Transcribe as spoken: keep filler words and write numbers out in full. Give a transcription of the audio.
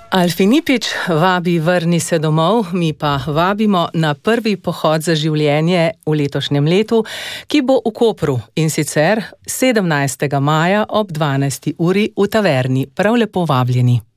Alfinipič vabi Vrni se domov, mi pa vabimo na prvi pohod za življenje v letošnjem letu, ki bo v Kopru, in sicer sedemnajstega maja ob dvanajsti uri v Taverni. Prav lepo vabljeni.